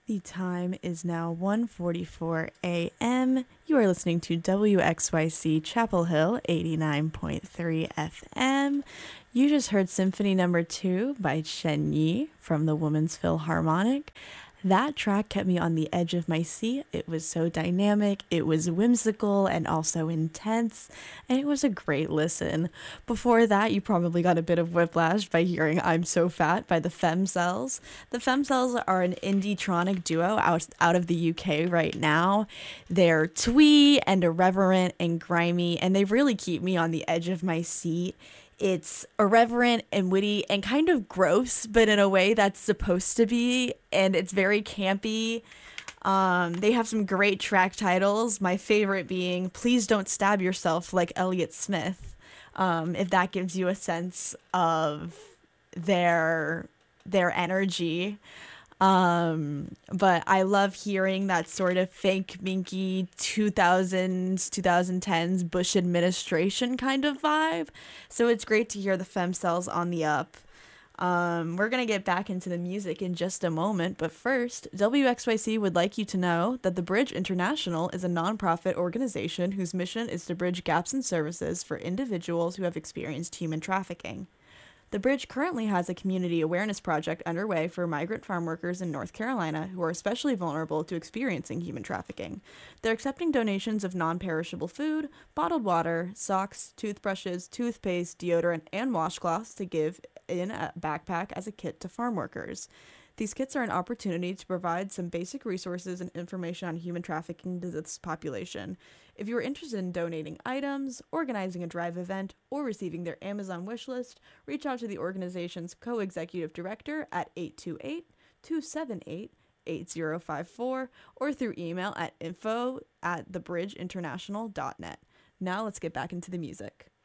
The time is now 1:44 a.m. You are listening to WXYC Chapel Hill 89.3 FM. You just heard Symphony Number 2 by Chen Yi from the Women's Philharmonic. That track kept me on the edge of my seat. It was so dynamic, it was whimsical and also intense, and it was a great listen. Before that, you probably got a bit of whiplash by hearing I'm So Fat by the Femcells. The Femcells are an indie-tronic duo out of the UK right now. They're twee and irreverent and grimy, and they really keep me on the edge of my seat. It's irreverent and witty and kind of gross, but in a way that's supposed to be, and it's very campy. They have some great track titles, my favorite being Please Don't Stab Yourself Like Elliott Smith, if that gives you a sense of their energy. But I love hearing that sort of fake minky 2000s, 2010s Bush administration kind of vibe. So it's great to hear the Femcells on the up. We're going to get back into the music in just a moment, but first, WXYC would like you to know that The Bridge International is a nonprofit organization whose mission is to bridge gaps in services for individuals who have experienced human trafficking. The Bridge currently has a community awareness project underway for migrant farm workers in North Carolina who are especially vulnerable to experiencing human trafficking. They're accepting donations of non-perishable food, bottled water, socks, toothbrushes, toothpaste, deodorant, and washcloths to give in a backpack as a kit to farm workers. These kits are an opportunity to provide some basic resources and information on human trafficking to this population. If you are interested in donating items, organizing a drive event, or receiving their Amazon wish list, reach out to the organization's co-executive director at 828-278-8054 or through email at info@thebridgeinternational.net. Now let's get back into the music.